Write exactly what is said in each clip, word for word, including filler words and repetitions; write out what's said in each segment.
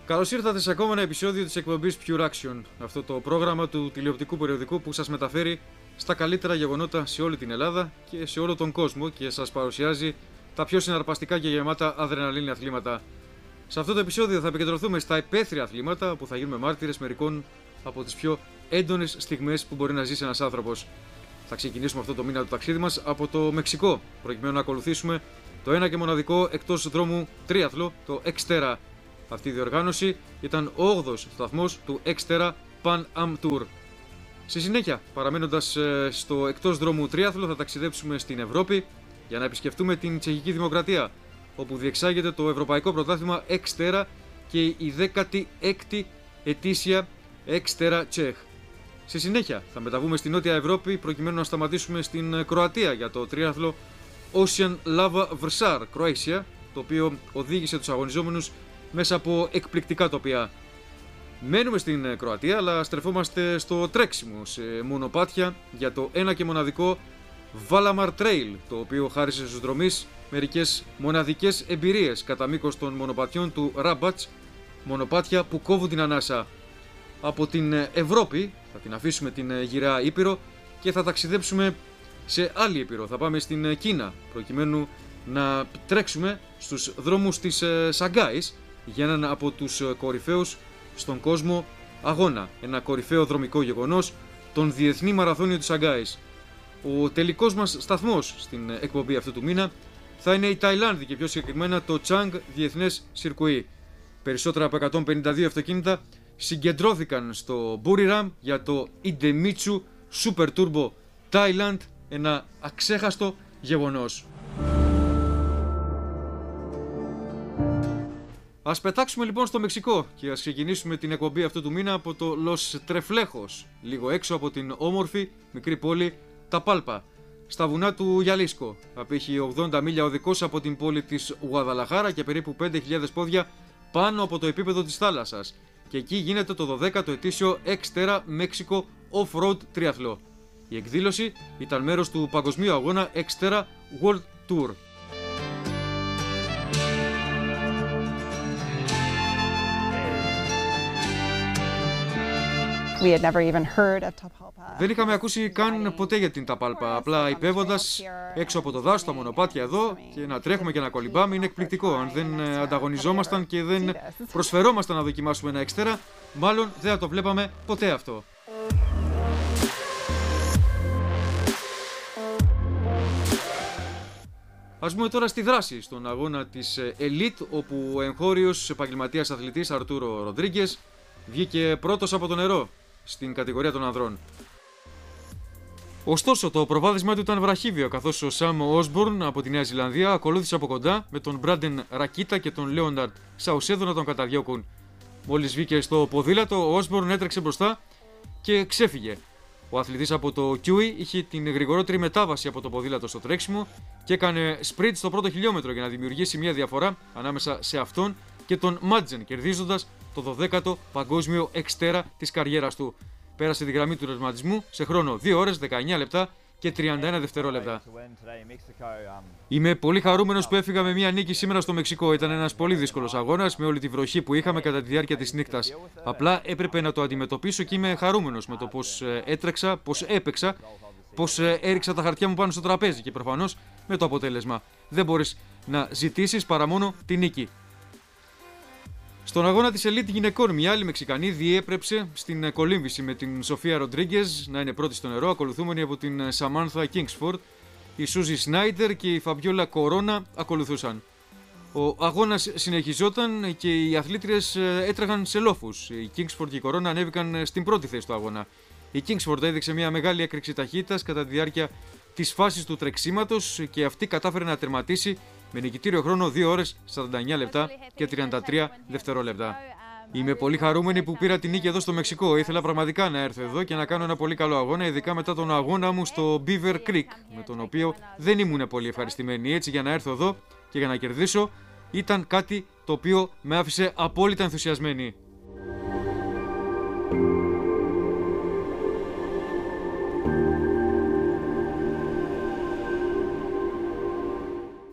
Καλώς ήρθατε σε ακόμα ένα επεισόδιο της εκπομπής Pure Action, αυτό το πρόγραμμα του τηλεοπτικού περιοδικού που σας μεταφέρει στα καλύτερα γεγονότα σε όλη την Ελλάδα και σε όλο τον κόσμο και σας παρουσιάζει τα πιο συναρπαστικά και γεμάτα αδρεναλίνη αθλήματα. Σε αυτό το επεισόδιο θα επικεντρωθούμε στα υπαίθρια αθλήματα που θα γίνουμε μάρτυρες μερικών από τις πιο έντονες στιγμές που μπορεί να ζήσει ένας άνθρωπος. Θα ξεκινήσουμε αυτό το μήνα του ταξίδι μας από το Μεξικό, προκειμένου να ακολουθήσουμε το ένα και μοναδικό εκτός δρόμου τρίαθλο, το Xterra. Αυτή η διοργάνωση ήταν ο όγδοος σταθμός του Xterra Pan Am Tour. Στη συνέχεια, παραμένοντας στο εκτός δρόμου τρίαθλο, θα ταξιδέψουμε στην Ευρώπη για να επισκεφτούμε την Τσεχική Δημοκρατία, όπου διεξάγεται το Ευρωπαϊκό Πρωτάθλημα Xterra και η δέκατη έκτη ετήσια Xterra Czech. Στη συνέχεια, θα μεταβούμε στη Νότια Ευρώπη προκειμένου να σταματήσουμε στην Κροατία για το τρίαθλο Ocean Lava Vrsar Croatia, το οποίο οδήγησε τους αγωνιζόμενους μέσα από εκπληκτικά τοπία. Μένουμε στην Κροατία, αλλά στρεφόμαστε στο τρέξιμο σε μονοπάτια για το ένα και μοναδικό Valamar Trail, το οποίο χάρισε στους δρομείς μερικές μοναδικές εμπειρίες κατά μήκος των μονοπατιών του Rabatz, μονοπάτια που κόβουν την ανάσα. Από την Ευρώπη θα την αφήσουμε την γυραιά Ήπειρο και θα ταξιδέψουμε σε άλλη Ήπειρο. Θα πάμε στην Κίνα προκειμένου να τρέξουμε στους δρόμους της Σαγκάης για έναν από τους κορυφαίους στον κόσμο αγώνα. Ένα κορυφαίο δρομικό γεγονός, τον Διεθνή Μαραθώνιο της Σαγκάης. Ο τελικός μας σταθμός στην εκπομπή αυτού του μήνα θα είναι η Ταϊλάνδη και πιο συγκεκριμένα το Chang Διεθνές Σιρκουί. Περισσότερα από εκατόν πενήντα δύο αυτοκίνητα συγκεντρώθηκαν στο Buriram για το Idemitsu Super Turbo Thailand, ένα αξέχαστο γεγονός. Ας πετάξουμε λοιπόν στο Μεξικό και ας ξεκινήσουμε την εκπομπή αυτού του μήνα από το Los Treflejos, λίγο έξω από την όμορφη μικρή πόλη Ταπάλπα, στα βουνά του Γιαλίσκο. Απέχει ογδόντα μίλια οδικός από την πόλη της Γουαδαλαχάρα και περίπου πέντε χιλιάδες πόδια πάνω από το επίπεδο της θάλασσας. Και εκεί γίνεται το δωδέκατο ετήσιο Xterra Mexico Off-Road Triathlon. Η εκδήλωση ήταν μέρος του παγκοσμίου αγώνα Xterra World Tour. We had never even heard of Tapalpa. Δεν είχαμε ακούσει καν ποτέ για την Ταπάλπα. Απλά υπέβοντας έξω από το δάσος, τα μονοπάτια εδώ και να τρέχουμε και να κολυμπάμε είναι εκπληκτικό. Αν δεν ανταγωνιζόμασταν και δεν προσφερόμασταν να δοκιμάσουμε ένα Xterra, μάλλον δεν θα το βλέπαμε ποτέ αυτό. Ας μπούμε τώρα στη δράση, στον αγώνα της Elite, όπου ο εγχώριος επαγγελματίας αθλητής Αρτούρο Ροντρίγκες βγήκε πρώτος από το νερό στην κατηγορία των ανδρών. Ωστόσο, το προβάδισμά του ήταν βραχύβιο, καθώς ο Σαμ Όσμπορν από τη Νέα Ζηλανδία ακολούθησε από κοντά με τον Μπράντεν Ρακίτα και τον Λέονταρντ Σαουσέδο να τον καταδιώκουν. Μόλις βγήκε στο ποδήλατο, ο Όσμπορν έτρεξε μπροστά και ξέφυγε. Ο αθλητής από το Κιούι είχε την γρηγορότερη μετάβαση από το ποδήλατο στο τρέξιμο και έκανε σπριντ στο πρώτο χιλιόμετρο για να δημιουργήσει μια διαφορά ανάμεσα σε αυτόν και τον Μάτζεν, κερδίζοντας το δωδέκατο παγκόσμιο Xterra της καριέρας του. Πέρασε τη γραμμή του τερματισμού σε χρόνο δύο ώρες, δεκαεννιά λεπτά και τριάντα ένα δευτερόλεπτα. Είμαι πολύ χαρούμενος που έφυγα με μια νίκη σήμερα στο Μεξικό. Ήταν ένας πολύ δύσκολος αγώνας με όλη τη βροχή που είχαμε κατά τη διάρκεια της νύχτας. Απλά έπρεπε να το αντιμετωπίσω και είμαι χαρούμενος με το πώς έτρεξα, πώς έπαιξα, πώς έριξα τα χαρτιά μου πάνω στο τραπέζι και προφανώς με το αποτέλεσμα. Δεν μπορείς να ζητήσεις παρά μόνο τη νίκη. Στον αγώνα της Elite γυναικών, μια άλλη Μεξικανή διέπρεψε στην κολύμβηση με την Σοφία Ροντρίγκες να είναι πρώτη στο νερό, ακολουθούμενη από την Σαμάνθα Κίνγκσφορντ. Η Σούζι Σνάιντερ και η Φαμπιόλα Κορώνα ακολουθούσαν. Ο αγώνας συνεχιζόταν και οι αθλήτριες έτρεχαν σε λόφους. Η Κίνγκσφορντ και η Κορώνα ανέβηκαν στην πρώτη θέση του αγώνα. Η Κίνγκσφορντ έδειξε μια μεγάλη έκρηξη ταχύτητας κατά τη διάρκεια της φάσης του τρεξίματος και αυτή κατάφερε να τερματίσει με νικητήριο χρόνο δύο ώρες, σαράντα εννιά λεπτά και τριάντα τρία δευτερόλεπτα. Είμαι πολύ χαρούμενη που πήρα την νίκη εδώ στο Μεξικό. Ήθελα πραγματικά να έρθω εδώ και να κάνω ένα πολύ καλό αγώνα, ειδικά μετά τον αγώνα μου στο Beaver Creek, με τον οποίο δεν ήμουν πολύ ευχαριστημένη. Έτσι, για να έρθω εδώ και για να κερδίσω ήταν κάτι το οποίο με άφησε απόλυτα ενθουσιασμένη.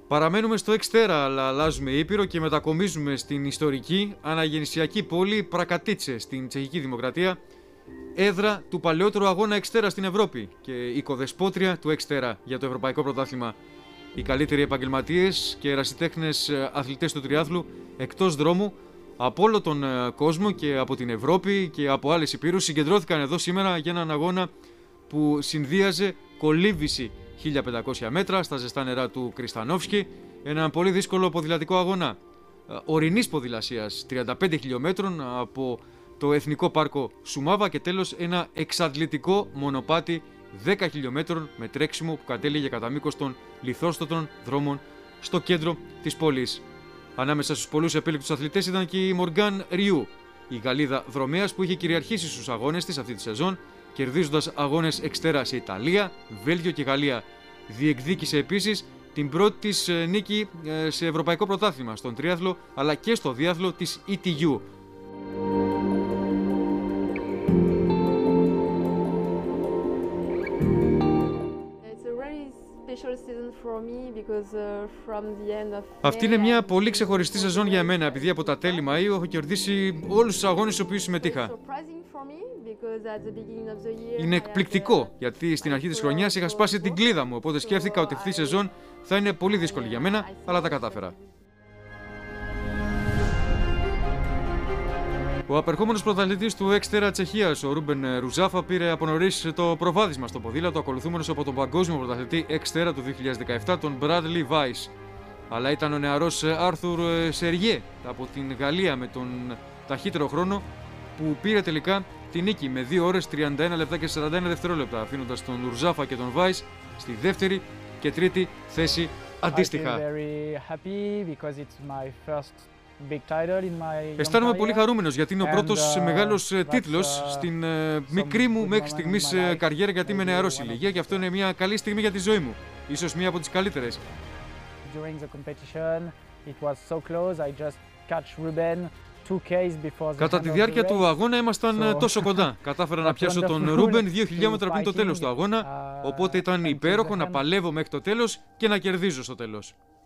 Παραμένουμε στο Exterra, αλλά αλλάζουμε ήπειρο και μετακομίζουμε στην ιστορική αναγεννησιακή πόλη Πρακατίτσε στην Τσεχική Δημοκρατία, έδρα του παλαιότερου αγώνα Exterra στην Ευρώπη και οικοδεσπότρια του Exterra για το Ευρωπαϊκό Πρωτάθλημα. Οι καλύτεροι επαγγελματίες και ερασιτέχνες αθλητές του τριάθλου εκτός δρόμου από όλο τον κόσμο και από την Ευρώπη και από άλλες υπήρους συγκεντρώθηκαν εδώ σήμερα για έναν αγώνα που συνδύαζε κολύμβηση χίλια πεντακόσια μέτρα στα ζεστά νερά του Κριστανόφσκι, έναν πολύ δύσκολο ποδηλατικό αγώνα ορεινής ποδηλασίας τριάντα πέντε χιλιόμετρων από το Εθνικό Πάρκο Σουμάβα και τέλος ένα εξαντλητικό μονοπάτι δέκα χιλιόμετρων με τρέξιμο που κατέληγε κατά μήκος των λιθόστοτων δρόμων στο κέντρο της πόλης. Ανάμεσα στους πολλούς επίλεκτους αθλητές ήταν και η Μοργκάν Ριού, η Γαλλίδα δρομέας που είχε κυριαρχήσει στους αγώνες της αυτή τη σεζόν, κερδίζοντας αγώνες Exterra σε Ιταλία, Βέλγιο και Γαλλία. Διεκδίκησε επίσης την πρώτη της νίκη σε ευρωπαϊκό πρωτάθλημα στον τρίαθλο αλλά και στο διάθλο της ι τι γιου. Αυτή είναι μια πολύ ξεχωριστή σεζόν για εμένα, επειδή από τα τέλη Μαΐου έχω κερδίσει όλους τους αγώνες στους οποίους συμμετείχα. Είναι εκπληκτικό, γιατί στην αρχή της χρονιάς είχα σπάσει την κλίδα μου, οπότε σκέφτηκα ότι αυτή η σεζόν θα είναι πολύ δύσκολη για μένα, αλλά τα κατάφερα. Ο απερχόμενος πρωταθλητής του Exterra Τσεχίας, ο Ρούμπεν Ρουζάφα, πήρε από νωρίς το προβάδισμα στο ποδήλατο, ακολουθούμενος από τον παγκόσμιο πρωταθλητή Exterra του δύο χιλιάδες δεκαεπτά, τον Bradley Weiss. Αλλά ήταν ο νεαρός Άρθουρ Σεριέ από την Γαλλία με τον ταχύτερο χρόνο που πήρε τελικά τη νίκη με δύο ώρες τριάντα ένα λεπτά και σαράντα ένα δευτερόλεπτα, αφήνοντας τον Ρουζάφα και τον Weiss στη δεύτερη και τρίτη θέση αντίστοιχα. Αισθάνομαι πολύ χαρούμενος γιατί είναι ο πρώτος uh, μεγάλος uh, τίτλος uh, στην uh, μικρή μου μέχρι στιγμής uh, καριέρα, γιατί είμαι νεαρός ηλικία και αυτό είναι μια καλή στιγμή για τη ζωή μου. Ίσως μια από τις καλύτερες. Κατά τη διάρκεια του αγώνα ήμασταν so... τόσο κοντά. Κατάφερα να πιάσω τον Ρούμπεν δύο χιλιόμετρα πριν το τέλος του αγώνα, οπότε ήταν υπέροχο να παλεύω μέχρι το τέλος και να κερδίζω στο τέλος.